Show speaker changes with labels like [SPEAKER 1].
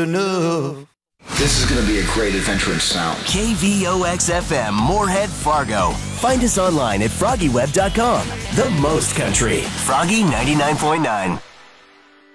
[SPEAKER 1] enough.
[SPEAKER 2] This is going to be a great adventure in sound.
[SPEAKER 3] KVOX FM, Moorhead, Fargo. Find us online at FroggyWeb.com. The most country. Froggy 99.9.